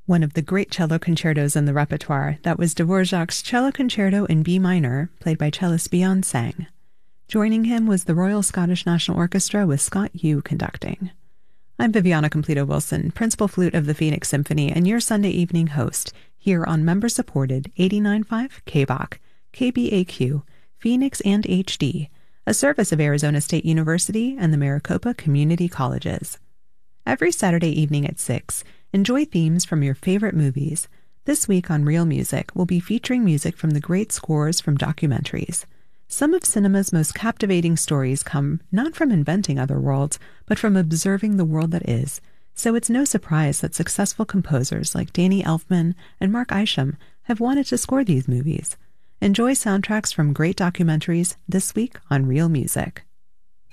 One of the great cello concertos in the repertoire, that was Dvorak's Cello Concerto in B minor, played by cellist Bjorn Sang. Joining him was the Royal Scottish National Orchestra with Scott Yu conducting. I'm Viviana Completo-Wilson, principal flute of the Phoenix Symphony and your Sunday evening host, here on member-supported 89.5 KBAQ, KBAQ, Phoenix and HD, a service of Arizona State University and the Maricopa Community Colleges. Every Saturday evening at 6, enjoy themes from your favorite movies. This week on Real Music, we'll be featuring music from the great scores from documentaries. Some of cinema's most captivating stories come not from inventing other worlds, but from observing the world that is. So it's no surprise that successful composers like Danny Elfman and Mark Isham have wanted to score these movies. Enjoy soundtracks from great documentaries this week on Real Music.